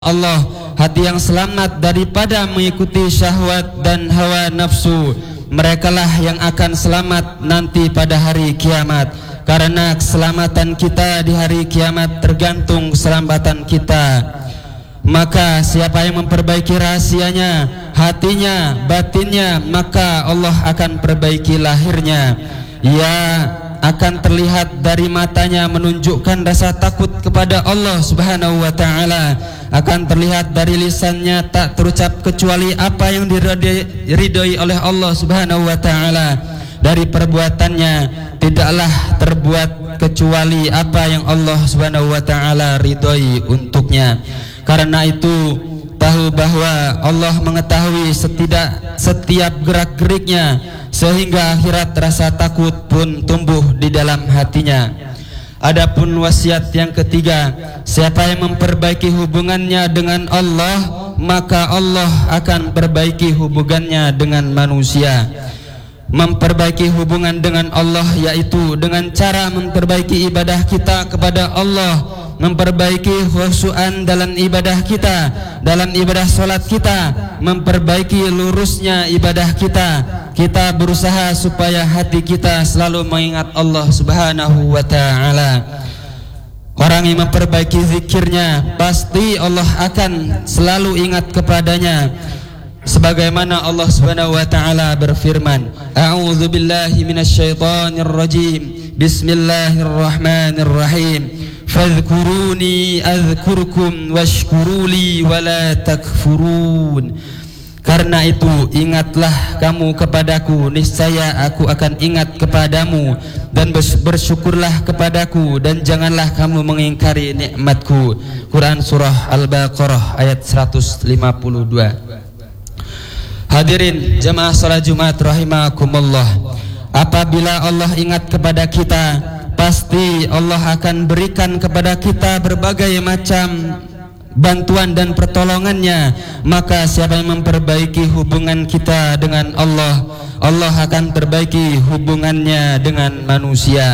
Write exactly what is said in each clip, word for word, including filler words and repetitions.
Allah, hati yang selamat daripada mengikuti syahwat dan hawa nafsu. Merekalah yang akan selamat nanti pada hari kiamat. Karena keselamatan kita di hari kiamat tergantung keselamatan kita. Maka siapa yang memperbaiki rahasianya, hatinya, batinnya, maka Allah akan perbaiki lahirnya. Ia akan terlihat dari matanya menunjukkan rasa takut kepada Allah Subhanahu wa taala. Akan terlihat dari lisannya tak terucap kecuali apa yang diridhoi oleh Allah Subhanahu wa taala. Dari perbuatannya tidaklah terbuat kecuali apa yang Allah Subhanahu wa taala ridhoi untuknya. Karena itu tahu bahwa Allah mengetahui setidak setiap gerak-geriknya, sehingga akhirat rasa takut pun tumbuh di dalam hatinya. Adapun wasiat yang ketiga, siapa yang memperbaiki hubungannya dengan Allah, maka Allah akan perbaiki hubungannya dengan manusia. Memperbaiki hubungan dengan Allah yaitu dengan cara memperbaiki ibadah kita kepada Allah, memperbaiki khusyuan dalam ibadah kita, dalam ibadah solat kita, memperbaiki lurusnya ibadah kita. Kita berusaha supaya hati kita selalu mengingat Allah Subhanahu wa taala. Orang yang memperbaiki zikirnya, pasti Allah akan selalu ingat kepadanya. Sebagaimana Allah Subhanahu wa taala berfirman, A'udzu billahi minasyaitonir rajim. Bismillahirrahmanirrahim. Fadhkuruni adzkurkum washkuruli wala takfurun. Karena itu ingatlah kamu kepadaku, niscaya aku akan ingat kepadamu, dan bersyukurlah kepadaku, dan janganlah kamu mengingkari nikmatku. Quran surah Al-Baqarah ayat seratus lima puluh dua. Hadirin jamaah salat Jumat rahimakumullah, apabila Allah ingat kepada kita, pasti Allah akan berikan kepada kita berbagai macam bantuan dan pertolongannya. Maka siapa yang memperbaiki hubungan kita dengan Allah, Allah akan perbaiki hubungannya dengan manusia.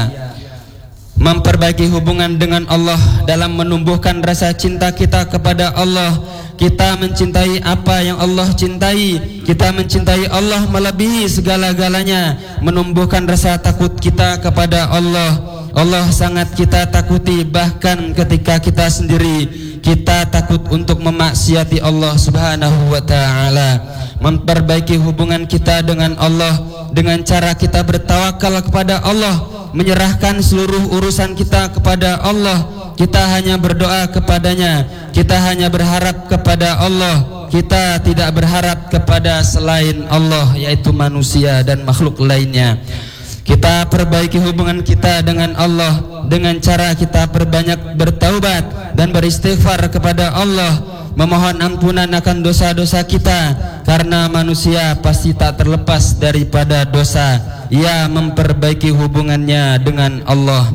Memperbaiki hubungan dengan Allah dalam menumbuhkan rasa cinta kita kepada Allah. Kita mencintai apa yang Allah cintai. Kita mencintai Allah melebihi segala-galanya. Menumbuhkan rasa takut kita kepada Allah. Allah sangat kita takuti, bahkan ketika kita sendiri kita takut untuk memaksiati Allah Subhanahu wa taala. Memperbaiki hubungan kita dengan Allah dengan cara kita bertawakal kepada Allah, menyerahkan seluruh urusan kita kepada Allah. Kita hanya berdoa kepadanya, kita hanya berharap kepada Allah. Kita tidak berharap kepada selain Allah, yaitu manusia dan makhluk lainnya. Kita perbaiki hubungan kita dengan Allah dengan cara kita perbanyak bertaubat dan beristighfar kepada Allah, memohon ampunan akan dosa-dosa kita, karena manusia pasti tak terlepas daripada dosa. Ia memperbaiki hubungannya dengan Allah.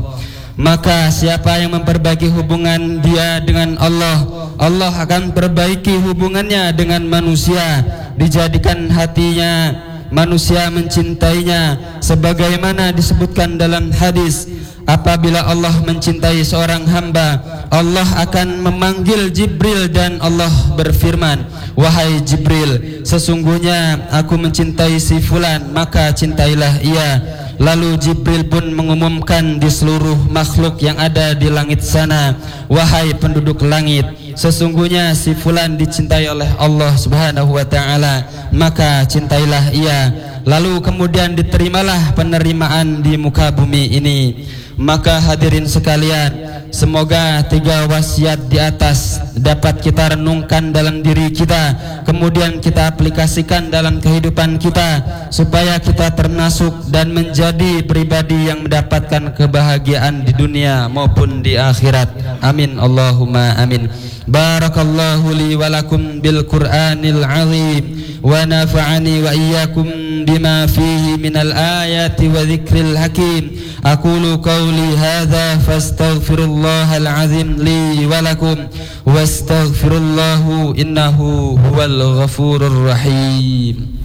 Maka siapa yang memperbaiki hubungan dia dengan Allah, Allah akan perbaiki hubungannya dengan manusia. Dijadikan hatinya manusia mencintainya, sebagaimana disebutkan dalam hadis, apabila Allah mencintai seorang hamba, Allah akan memanggil Jibril dan Allah berfirman, wahai Jibril, sesungguhnya aku mencintai si fulan, maka cintailah ia. Lalu Jibril pun mengumumkan di seluruh makhluk yang ada di langit sana, wahai penduduk langit, sesungguhnya si fulan dicintai oleh Allah Subhanahu wa taala, maka cintailah ia. Lalu kemudian diterimalah penerimaan di muka bumi ini. Maka hadirin sekalian, semoga tiga wasiat di atas dapat kita renungkan dalam diri kita, kemudian kita aplikasikan dalam kehidupan kita, supaya kita termasuk dan menjadi pribadi yang mendapatkan kebahagiaan di dunia maupun di akhirat. Amin Allahumma amin. Barakallahu li wa lakum bil Qur'anil azim, wa nafa'ani wa iyyakum bima fihi minal ayati wa dzikril hakim. Aqulu qawli hadza fastaghfirullahal azim li wa lakum wastaghfirullahu innahu huwal ghafurur rahim.